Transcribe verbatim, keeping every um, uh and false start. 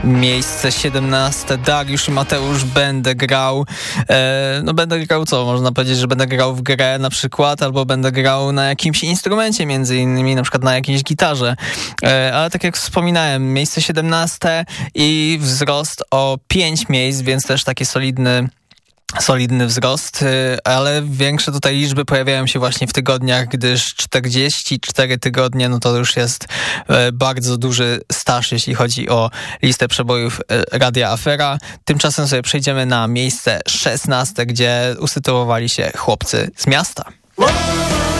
Miejsce siedemnaste, Dariusz i Mateusz, będę grał. E, no będę grał co? Można powiedzieć, że będę grał w grę na przykład, albo będę grał na jakimś instrumencie, między innymi na przykład na jakiejś gitarze. E, ale tak jak wspominałem, miejsce siedemnaste i wzrost o pięć miejsc, więc też taki solidny Solidny wzrost, ale większe tutaj liczby pojawiają się właśnie w tygodniach, gdyż czterdzieści cztery tygodnie, no to już jest bardzo duży staż, jeśli chodzi o listę przebojów Radia Afera. Tymczasem sobie przejdziemy na miejsce szesnaste, gdzie usytuowali się chłopcy z miasta.